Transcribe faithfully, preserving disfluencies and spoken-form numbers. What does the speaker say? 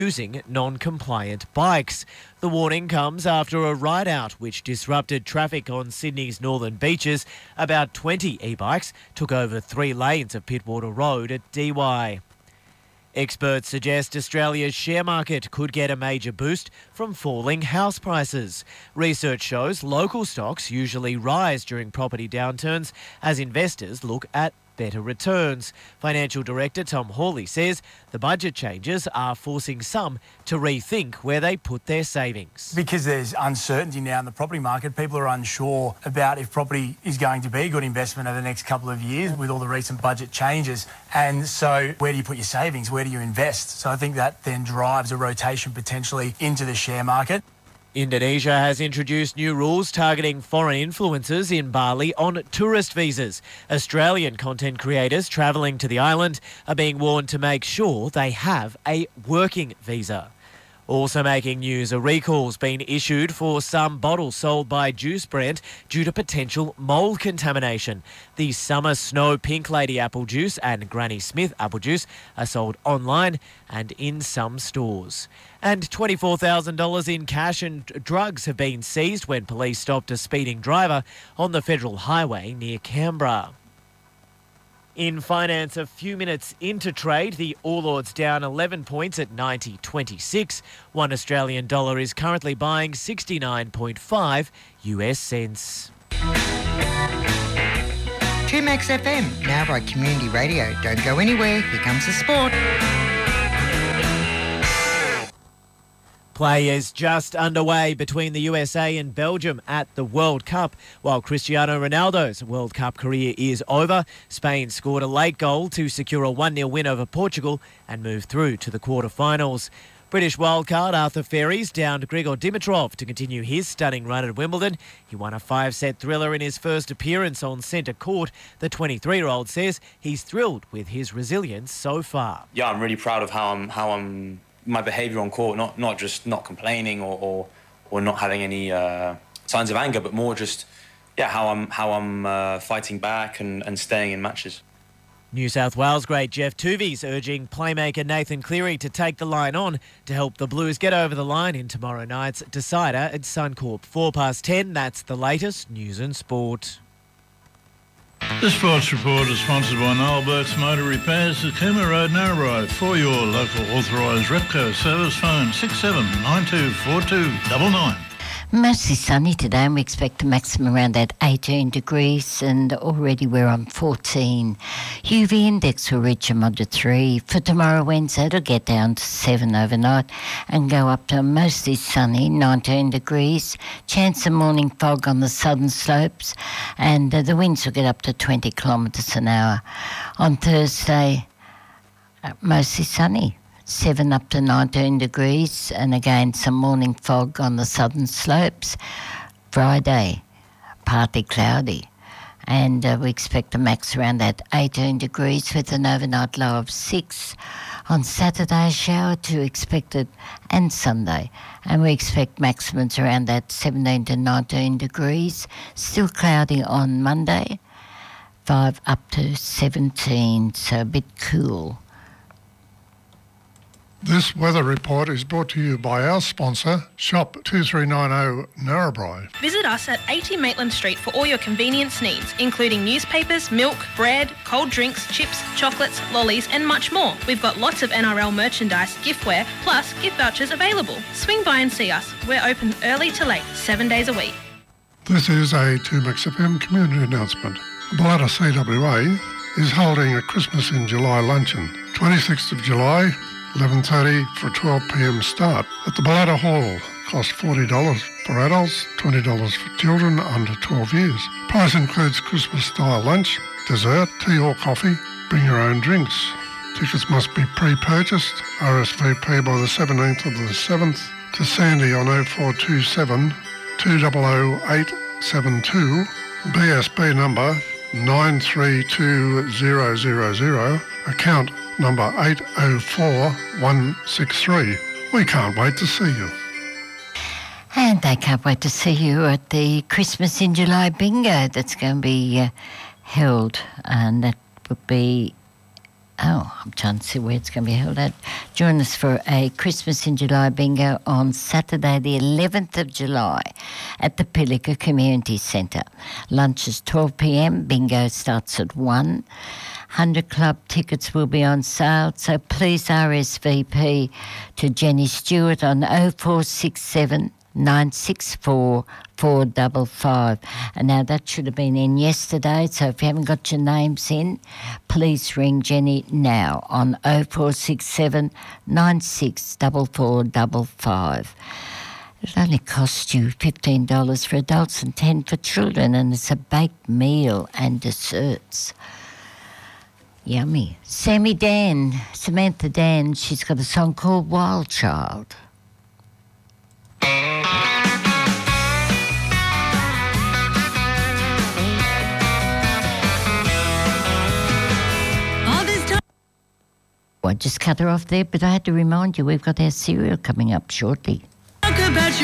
using non-compliant bikes. The warning comes after a ride-out which disrupted traffic on Sydney's northern beaches. About twenty e-bikes took over three lanes of Pittwater Road at D Y. Experts suggest Australia's share market could get a major boost from falling house prices. Research shows local stocks usually rise during property downturns as investors look at better returns. Financial Director Tom Hawley says the budget changes are forcing some to rethink where they put their savings. Because there's uncertainty now in the property market, people are unsure about if property is going to be a good investment over the next couple of years with all the recent budget changes. And so where do you put your savings? Where do you invest? So I think that then drives a rotation potentially into the share market. Indonesia has introduced new rules targeting foreign influencers in Bali on tourist visas. Australian content creators travelling to the island are being warned to make sure they have a working visa. Also making news, a recall's been issued for some bottles sold by Juice Brand due to potential mould contamination. The Summer Snow Pink Lady apple juice and Granny Smith apple juice are sold online and in some stores. And twenty-four thousand dollars in cash and drugs have been seized when police stopped a speeding driver on the Federal Highway near Canberra. In finance, a few minutes into trade, the All Ords down eleven points at ninety twenty-six. One Australian dollar is currently buying sixty-nine point five U S cents. two Max F M, now by Community Radio. Don't go anywhere, here comes the sport. Play is just underway between the U S A and Belgium at the World Cup. While Cristiano Ronaldo's World Cup career is over, Spain scored a late goal to secure a one nil win over Portugal and move through to the quarterfinals. British wildcard Arthur Ferries downed Grigor Dimitrov to continue his stunning run at Wimbledon. He won a five-set thriller in his first appearance on centre court. The twenty-three-year-old says he's thrilled with his resilience so far. Yeah, I'm really proud of how I'm how I'm my behaviour on court, not not just not complaining or or, or not having any uh, signs of anger, but more just yeah how I'm how I'm uh, fighting back and, and staying in matches. New South Wales great Jeff Tuvey's urging playmaker Nathan Cleary to take the line on to help the Blues get over the line in tomorrow night's decider at Suncorp. Four past ten, that's the latest news and sport. The Sports Report is sponsored by Noel Burke's Motor Repairs at Cooma Road, Narrabri. For your local authorised Repco service, phone six seven nine two four two nine nine. Mostly sunny today, and we expect a maximum around that eighteen degrees, and already we're on fourteen. U V index will reach a moderate three. For tomorrow, Wednesday, it'll get down to seven overnight and go up to mostly sunny, nineteen degrees. Chance of morning fog on the southern slopes, and uh, the winds will get up to twenty kilometres an hour. On Thursday, uh, mostly sunny. seven up to nineteen degrees, and again some morning fog on the southern slopes. Friday, partly cloudy, and uh, we expect a max around that eighteen degrees with an overnight low of six. On Saturday, a shower to expected, and Sunday, and we expect maximums around that seventeen to nineteen degrees. Still cloudy on Monday, five up to seventeen, so a bit cool. This weather report is brought to you by our sponsor, Shop two three nine zero Narrabri. Visit us at eighty Maitland Street for all your convenience needs, including newspapers, milk, bread, cold drinks, chips, chocolates, lollies and much more. We've got lots of N R L merchandise, giftware, plus gift vouchers available. Swing by and see us. We're open early to late, seven days a week. This is a two Max F M community announcement. Balata C W A is holding a Christmas in July luncheon, twenty-sixth of July, eleven thirty for a twelve p m start at the Balata Hall. Cost forty dollars for adults, twenty dollars for children under twelve years. Price includes Christmas-style lunch, dessert, tea or coffee. Bring your own drinks. Tickets must be pre-purchased. R S V P by the seventeenth of the seventh. To Sandy on oh four two seven, two zero zero eight seven two. B S B number nine three two zero zero zero. Account number eight oh four one six three. We can't wait to see you. And they can't wait to see you at the Christmas in July bingo that's going to be uh, held, and that would be Oh, I'm trying to see where it's going to be held at. Join us for a Christmas in July bingo on Saturday the eleventh of July at the Pilliga Community Centre. Lunch is twelve p.m, bingo starts at one. one hundred Club tickets will be on sale, so please R S V P to Jenny Stewart on oh four six seven, nine six four, four five five. And now that should have been in yesterday, so if you haven't got your names in, please ring Jenny now on oh four six seven, nine six four four five five. It only costs you fifteen dollars for adults and ten dollars for children, and it's a baked meal and desserts. Yummy. Sammy Dan, Samantha Dan, she's got a song called Wild Child. I just cut her off there, but I had to remind you we've got our cereal coming up shortly.